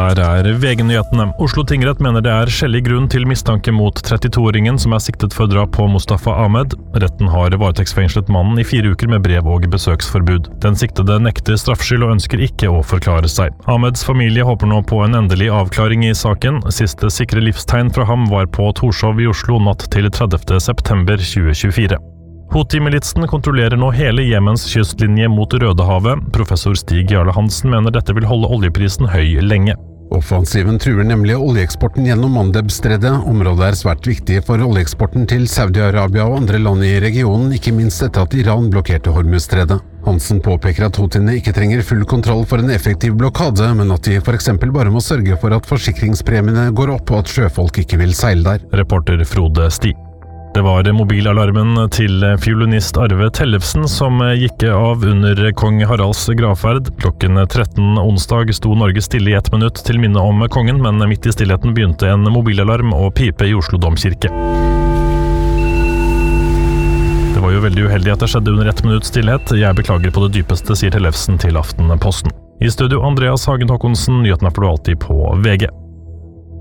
Her VG-nyhetene. Oslo tingrett mener det skjellig grunn til mistanke mot 32-åringen som siktet for drap på Mustafa Ahmed. Retten har varetektsfengslet mannen i 4 uker med brev- og besøksforbud. Den siktede nekter straffskyld og ønsker ikke å forklare seg. Ahmeds familie håper nå på en endelig avklaring i saken. Siste sikre livstegn fra ham var på Torshov i Oslo natt til 30. september 2024. Houthi-militsen kontrollerer nå hele Jemens kystlinje mot Rødehavet. Professor Stig Jarle Hansen mener dette vil holde oljeprisen høy lenge. Offensiven truer nemlig oljeeksporten gjennom Mandeb-streddet. Området svært viktig for oljeeksporten til Saudi-Arabia og andre land i regionen, ikke minst etter at Iran blokkerte Hormuz-streddet. Hansen påpeker at Houthiene ikke trenger full kontroll for en effektiv blokade, men at de for eksempel bare må sørge for at forsikringspremiene går opp og at sjøfolk ikke vil seile der. Reporter Frode Sti. Det var mobilalarmen til fiolinist Arve Tellefsen som gikk av under kong Haralds gravferd. Klokken 13 onsdag sto Norge stille i 1 minutt til minne om kongen, men midt i stillheten begynte en mobilalarm å pipe i Oslo domkirke. Det var jo veldig uheldig at det skjedde under 1 minutts stillhet. Jeg beklager på det dypeste, sier Tellefsen til Aftenposten. I studio Andreas Hagen Håkonsen, nyhetene får du alltid på VG.